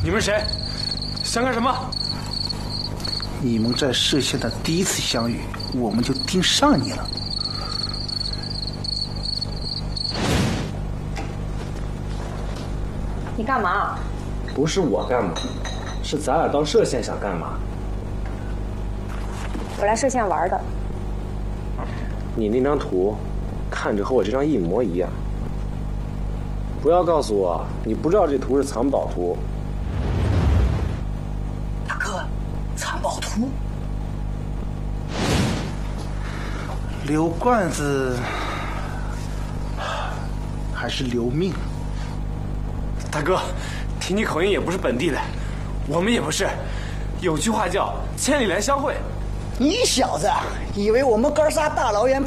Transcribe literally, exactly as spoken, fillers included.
你们谁？想干什么？ 你们在歙县的第一次相遇，我们就盯上你了。 你干嘛？ 不是我干嘛，是咱俩到歙县想干嘛？ 我来歙县玩的。 你那张图，看着和我这张一模一样。不要告诉我你不知道这图是藏宝图。 大哥，藏宝图？留罐子还是留命？ 大哥，听你口音也不是本地的，我们也不是。有句话叫千里来相会。 你小子以为我们哥仨大老远